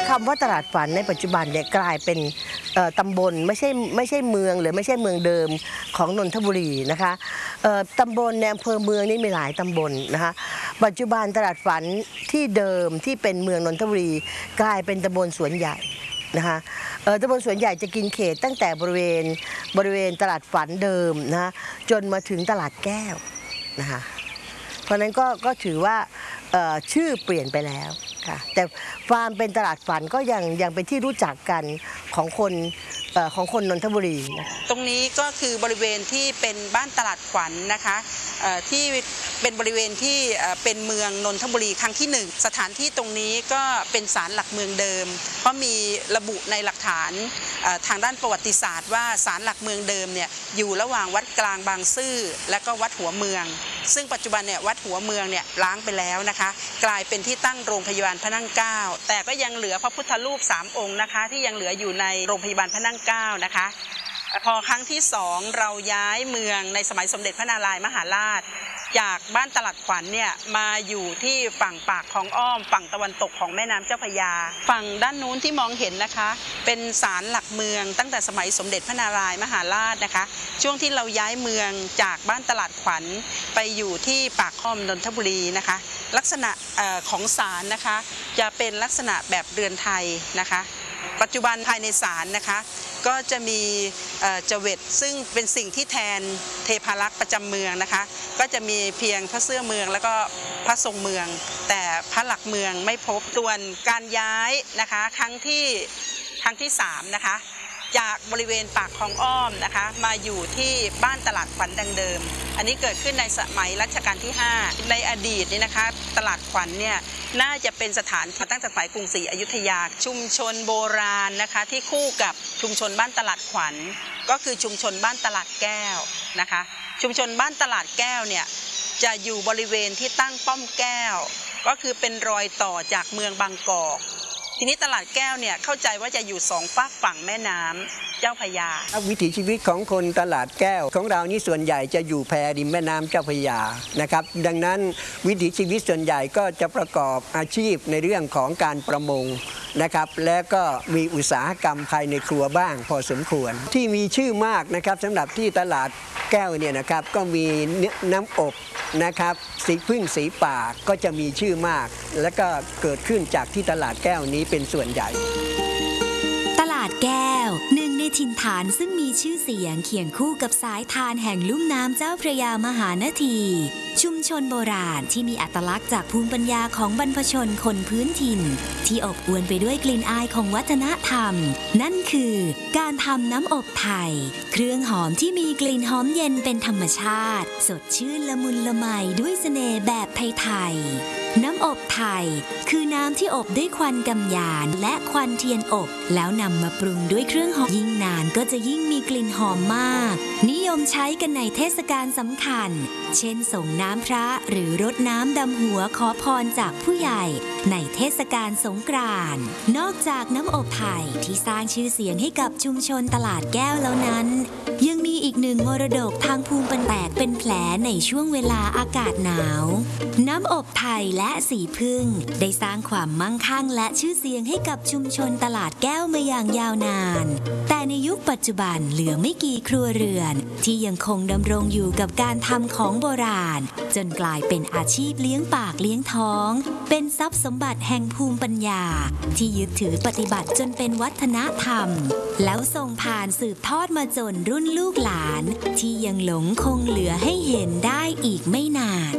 คำว่าตลาดฝันในปัจจุบันเนี่ยกลายเป็นตำบลไม่ใช่เมืองหรือไม่ใช่เมืองเดิมของนนทบุรีนะคะตำบลในอำเภอเมืองนี่มีหลายตำบลนะคะปัจจุบันตลาดฝันที่เดิมที่เป็นเมืองนนทบุรีกลายเป็นตำบลสวนใหญ่นะคะตำบลสวนใหญ่จะกินเขตตั้งแต่บริเวณตลาดฝันเดิมนะจนมาถึงตลาดแก้วนะคะเพราะนั้นก็ถือว่าชื่อเปลี่ยนไปแล้วค่ะแต่ความเป็นตลาดฝันก็ยังเป็นที่รู้จักกันของคนนนทบุรีตรงนี้ก็คือบริเวณที่เป็นบ้านตลาดขวัญนะคะที่เป็นบริเวณที่เป็นเมืองนนทบุรีครั้งที่1สถานที่ตรงนี้ก็เป็นศาลหลักเมืองเดิมเพราะมีระบุในหลักฐานทางด้านประวัติศาสตร์ว่าศาลหลักเมืองเดิมเนี่ยอยู่ระหว่างวัดกลางบางซื่อและก็วัดหัวเมืองซึ่งปัจจุบันเนี่ยวัดหัวเมืองเนี่ยล้างไปแล้วนะคะกลายเป็นที่ตั้งโรงพยาบาลพระนั่งเกล้าแต่ก็ยังเหลือพระพุทธรูป3 องค์นะคะที่ยังเหลืออยู่ในโรงพยาบาลพระนั่งเกล้านะคะพอครั้งที่2เราย้ายเมืองในสมัยสมเด็จพระนารายณ์มหาราชจากบ้านตลาดขวัญเนี่ยมาอยู่ที่ฝั่งปากคลองอ้อมฝั่งตะวันตกของแม่น้ำเจ้าพระยาฝั่งด้านนู้นที่มองเห็นนะคะเป็นศาลหลักเมืองตั้งแต่สมัยสมเด็จพระนารายณ์มหาราชนะคะช่วงที่เราย้ายเมืองจากบ้านตลาดขวัญไปอยู่ที่ปากคลองนนทบุรีนะคะลักษณะของศาลนะคะจะเป็นลักษณะแบบเรือนไทยนะคะปัจจุบันภายในศาลนะคะก็จะมีจเวตซึ่งเป็นสิ่งที่แทนเทพารักษ์ประจำเมืองนะคะก็จะมีเพียงพระเสื้อเมืองแล้วก็พระทรงเมืองแต่พระหลักเมืองไม่พบส่วนการย้ายนะคะครั้งที่3นะคะจากบริเวณปากคลองอ้อมนะคะมาอยู่ที่บ้านตลาดขวัญดังเดิมอันนี้เกิดขึ้นในสมัยรัชกาลที่5ในอดีตนี่นะคะตลาดขวัญเนี่ยน่าจะเป็นสถานที่ตั้งแต่สมัยกรุงศรีอยุธยาชุมชนโบราณนะคะที่คู่กับชุมชนบ้านตลาดขวัญก็คือชุมชนบ้านตลาดแก้วนะคะชุมชนบ้านตลาดแก้วเนี่ยจะอยู่บริเวณที่ตั้งป้อมแก้วก็คือเป็นรอยต่อจากเมืองบางกอกทีนี้ตลาดแก้วเนี่ยเข้าใจว่าจะอยู่2 ฝากฝั่งแม่น้ำเจ้าพระยาวิถีชีวิตของคนตลาดแก้วของเรานี่ส่วนใหญ่จะอยู่แพริมแม่น้ำเจ้าพระยานะครับดังนั้นวิถีชีวิตส่วนใหญ่ก็จะประกอบอาชีพในเรื่องของการประมงนะครับและก็มีอุตสาหกรรมภายในครัวบ้างพอสมควรที่มีชื่อมากนะครับสำหรับที่ตลาดแก้วเนี่ยนะครับก็มีน้ำอบนะครับสีพึ่งสีป่าก็จะมีชื่อมากและก็เกิดขึ้นจากที่ตลาดแก้วนี้เป็นส่วนใหญ่ตลาดแก้วหนึ่งในถิ่นฐานซึ่งมีชื่อเสียงเคียงคู่กับสายทานแห่งลุ่มน้ำเจ้าพระยามหานาทีชุมชนโบราณที่มีอัตลักษณ์จากภูมิปัญญาของบรรพชนคนพื้นถิ่นที่อบอวลไปด้วยกลิ่นอายของวัฒนธรรมนั่นคือการทำน้ำอบไทยเครื่องหอมที่มีกลิ่นหอมเย็นเป็นธรรมชาติสดชื่นละมุนละไมด้วยเสน่ห์แบบไทยๆน้ำอบไทยคือน้ำที่อบด้วยควันกำยานและควันเทียนอบแล้วนำมาปรุงด้วยเครื่องหอมยิ่งนานก็จะยิ่งมีกลิ่นหอมมากนิยมใช้กันในเทศกาลสำคัญเช่นส่งน้ำพระหรือรดน้ำดำหัวขอพรจากผู้ใหญ่ในเทศกาลสงกรานต์นอกจากน้ำอบไทยที่สร้างชื่อเสียงให้กับชุมชนตลาดแก้วแล้วนั้นยังมีอีกหนึ่งมรดกทางภูมิปัญญาเป็นแผลในช่วงเวลาอากาศหนาวน้ำอบไทยและสีพึ่งได้สร้างความมั่งคั่งและชื่อเสียงให้กับชุมชนตลาดแก้วมาอย่างยาวนานแต่ในยุคปัจจุบันเหลือไม่กี่ครัวเรือนที่ยังคงดำรงอยู่กับการทำของโบราณจนกลายเป็นอาชีพเลี้ยงปากเลี้ยงท้องเป็นทรัพย์สมบัติแห่งภูมิปัญญาที่ยึดถือปฏิบัติจนเป็นวัฒนธรรมแล้วส่งผ่านสืบทอดมาจนรุ่นลูกหลานที่ยังหลงคงเหลือให้เห็นได้อีกไม่นาน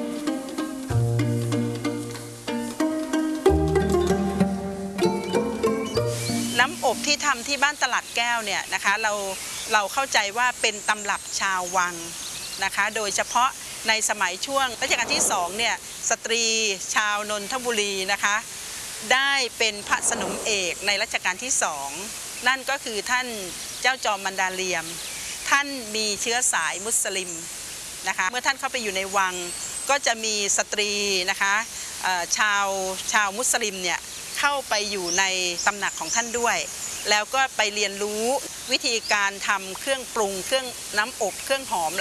น้ำอบที่ทำที่บ้านตลาดแก้วเนี่ยนะคะเราเข้าใจว่าเป็นตำรับชาววังนะคะโดยเฉพาะในสมัยช่วงรัชกาลที่2เนี่ยสตรีชาวนนทบุรีนะคะได้เป็นพระสนมเอกในรัชกาลที่2นั่นก็คือท่านเจ้าจอมมันดาเลียมท่านมีเชื้อสายมุสลิมนะคะเมื่อท่านเข้าไปอยู่ในวังก็จะมีสตรีนะคะชาวมุสลิมเนี่ยเข้าไปอยู่ในตำหนักของท่านด้วยแล้วก็ไปเรียนรู้วิธีการทำเครื่องปรุงเครื่องน้ำอบเครื่องหอม